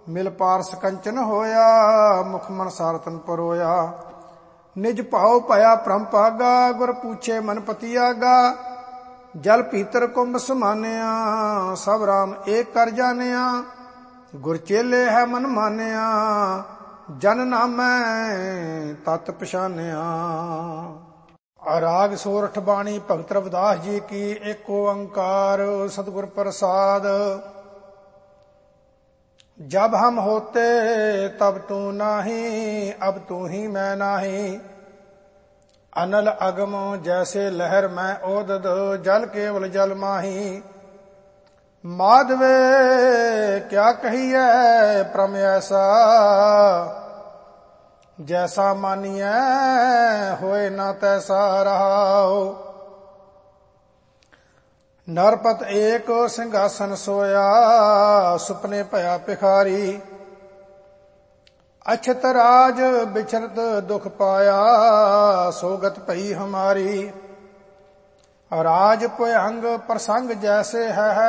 ਮਿਲ ਪਾਰਸ ਕੰਚਨ ਹੋਇਆ, ਮੁਖ ਮਨ ਸਾਰਤਨ ਪਰੋਇਆ। ਨਿਜ ਭਾਉ ਭਇਆ ਭ੍ਰਮ ਭਾਗਾ, ਗੁਰ ਪੂਛੇ ਮਨ ਪਤੀ ਆਗਾ। ਜਲ ਭੀਤਰ ਕੁੰਭ ਸਮਾਨਿਆ, ਸਭ ਰਾਮ ਏਕ ਕਰ ਜਾਣਿਆ। ਗੁਰ ਚੇਲੇ ਹੈ ਮਨ ਮਾਨਿਆ, ਜਨ ਨਾਮੈ ਤਤ ਪਛਾਨਿਆ। ਰਾਗ ਸੋਰਠ ਬਾਣੀ ਭਗਤ ਰਵਿਦਾਸ ਜੀ ਕੀ। ਏਕ ਓੰਕਾਰ ਸਤਿਗੁਰ ਪ੍ਰਸਾਦ। जब हम होते तब तू नाही, अब तू ही मैं नाही। अनल अगम जैसे लहर मैं ओदद, जल केवल जल माही। माधवे क्या कहिए प्रम ऐसा, जैसा मानिए होए ना तैसा रहाओ। नरपत एक सिंहासन सोया, सुपने भया भिखारी। अछत राज बिछरत दुख पाया, सोगत भई हमारी। राज भयंग प्रसंग जैसे है,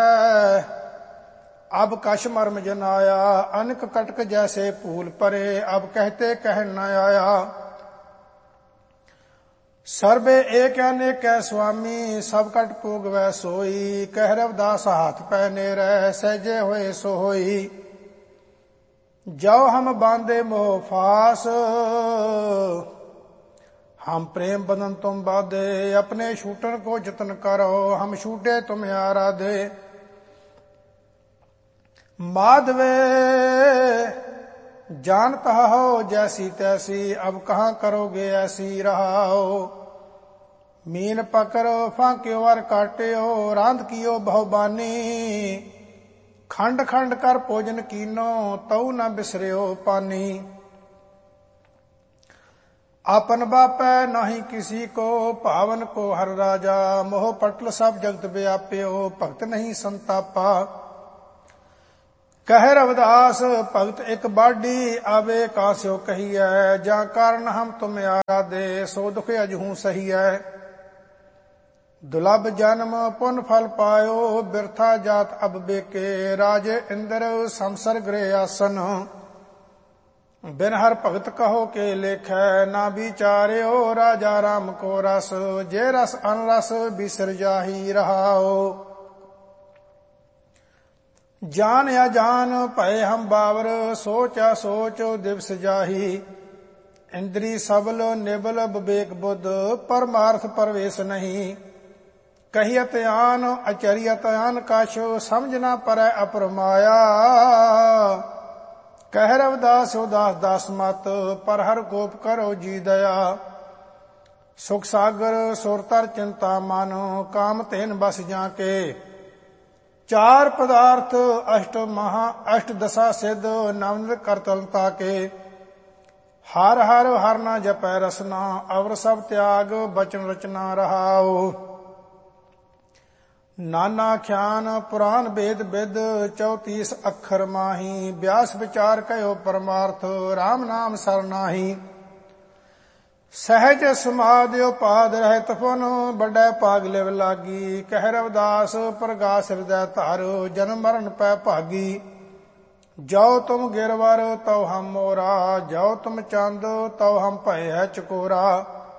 अब कश मर्म जनाया। अनक कटक जैसे फूल परे, अब कहते कह न आया। सर्बे एक अनेक स्वामी, सब कट भोग वै सोई। कह रविदास हाथ पहने रह, सहजे होए सो होई। जाओ हम बांधे मोह फास, हम प्रेम बंधन तुम बाधे। अपने छूटन को जतन करो, हम छूटे तुम आराधे। माधवे जानता हो जैसी तैसी, अब कहाँ करोगे ऐसी रहाओ। मीन पकड़ो फांक्यो वर काट्यो, रांध कियो बहुबानी। खंड खंड कर भोजन कीनो, तऊ न बिसरियो पानी। आपन बापै नाही किसी को, पावन को हर राजा। मोह पटल सब जगत व्याप्यो, भगत नहीं संतापा। कह रविदास भगत एक बाडी, आवे कास्यो कहिए। जा कारण हम तुम आराधे, सो दुख अजहू सही है। दुलभ जन्म पुन फल पायो, बिरथा जात अब बेके। राजे इंद्र संसर गृह आसन, बिन हर भगत कहो के लेखै। ना विचार्यो राजा राम को रस, जे रस अनरस बिसर जाही रहाओ। जान अजान भय हम बावर, सोचा सोच दिवस जाही। इंद्री सबल निबल विवेक बुद्ध, परमार्थ परवेश नहीं। कहियत आन अचरियत आन कश, समझ ना परै अपरमाया। कह रविदास उदास दास मत, पर हर कोप करो जी दया। सुख सागर सुरतर चिंता मानो, काम तेन बस जाके। चार पदार्थ अष्ट महा अष्ट दशा सिद्ध, नवनित करतलता के। हर हर हर न जपै रसना, अवर सब त्याग बचन रचना रहाओ। नाना ख्यान पुराण वेद विद, 34 अक्षर माही। व्यास विचार कयो परमार्थ, राम नाम सरनाही। सहज समाधियो पाद रहत पुन, बड़े पाग लिव लागी। कह रविदास प्रगास हृदय धारो, जन्म मरण पै भागी। जाओ तुम गिरवर तव हम मोरा, जाओ तुम चंद तव हम भय है चकोरा।